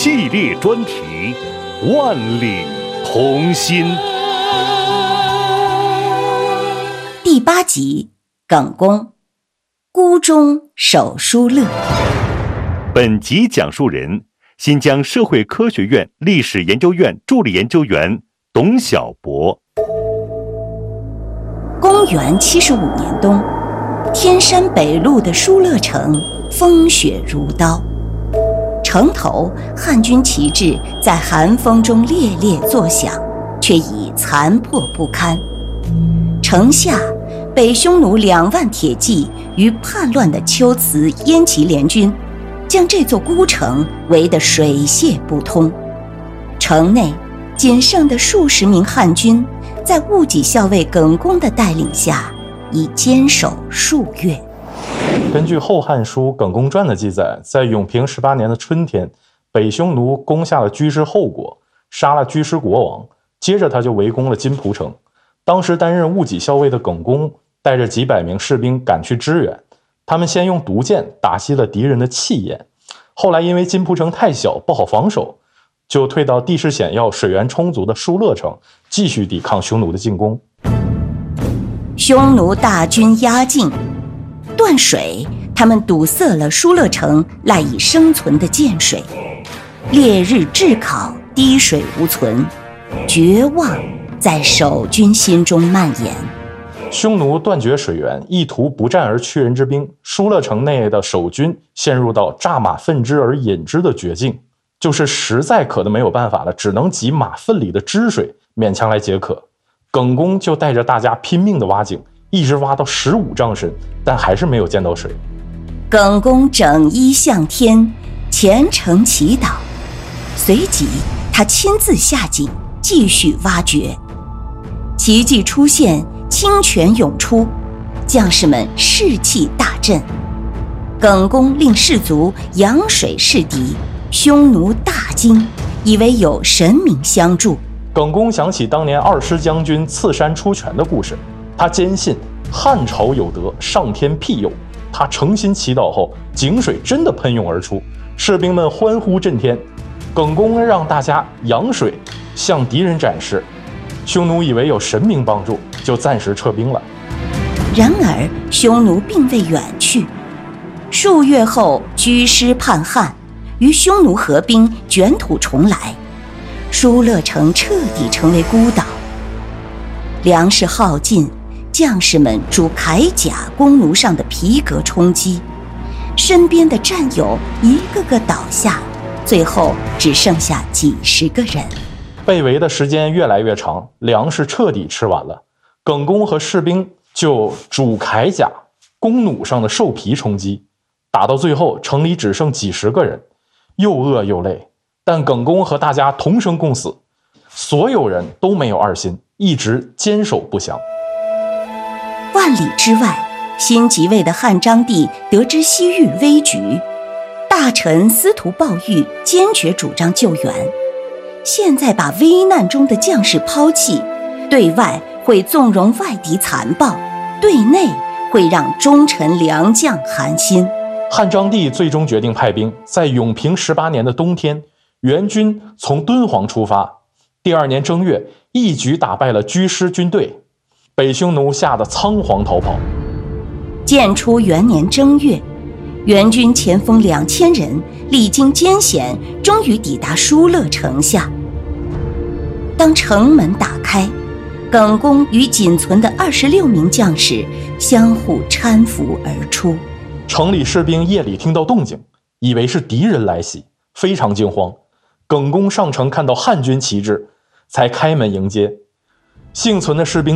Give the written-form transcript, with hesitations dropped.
系列专题《万里同心》 第8集耿恭，孤忠守疏勒。 本集讲述人：新疆社会科学院历史研究院助理研究员董晓博。 公元75年冬，天山北路的疏勒城风雪如刀，城头汉军旗帜在寒风中猎猎作响，却已残破不堪。城下北匈奴2万铁骑与叛乱的龟兹燕齐联军将这座孤城围得水泄不通，城内仅剩的数十名汉军在戊己校尉耿恭的带领下已坚守数月。 根据《后汉书·耿恭传》的记载，在永平18年的春天，北匈奴攻下了居师后国，杀了居师国王，接着他就围攻了金蒲城。当时担任戊己校尉的耿恭带着几百名士兵赶去支援，他们先用毒箭打熄了敌人的气焰，后来因为金蒲城太小不好防守，就退到地势险要水源充足的疏勒城，继续抵抗匈奴的进攻。 匈奴大军压境，断水，他们堵塞了疏勒城赖以生存的涧水，烈日炙烤，滴水无存，绝望在守军心中蔓延。 匈奴断绝水源，意图不战而屈人之兵，疏勒城内的守军陷入到诈马粪汁而饮之的绝境，就是实在渴得没有办法了，只能挤马粪里的汁水勉强来解渴。耿恭就带着大家拼命的挖井，一直挖到15丈深，但还是没有见到水。 耿恭整衣向天，虔诚祈祷，随即他亲自下井继续挖掘。奇迹出现，清泉涌出，将士们士气大振。耿恭令士卒扬水示敌，匈奴大惊，以为有神明相助。 耿恭想起当年2师将军刺山出泉的故事，他坚信汉朝有德，上天庇佑。他诚心祈祷后，井水真的喷涌而出，士兵们欢呼震天。耿恭让大家扬水向敌人展示，匈奴以为有神明帮助，就暂时撤兵了。 然而匈奴并未远去，数月后居师叛汉，与匈奴合兵，卷土重来，疏勒城彻底成为孤岛。粮食耗尽，将士们拄铠甲弓弩上的皮革充饥，身边的战友一个个倒下，最后只剩下几十个人。 被围的时间越来越长，粮食彻底吃完了，耿恭和士兵就拄铠甲弓弩上的兽皮充饥，打到最后城里只剩几十个人，又饿又累，但耿恭和大家同生共死，所有人都没有二心，一直坚守不降。 万里之外，新即位的汉章帝得知西域危局，大臣司徒鲍玉坚决主张救援。现在把危难中的将士抛弃，对外会纵容外敌残暴，对内会让忠臣良将寒心。 汉章帝最终决定派兵，在永平18年的冬天，援军从敦煌出发，第2年正月一举打败了居师军队，北匈奴吓得仓皇逃跑。 建初元年正月，援军前锋2000人历经艰险，终于抵达疏勒城下。当城门打开，耿恭与仅存的26名将士相互搀扶而出。 城里士兵夜里听到动静，以为是敌人来袭，非常惊慌。耿恭上城看到汉军旗帜，才开门迎接。幸存的士兵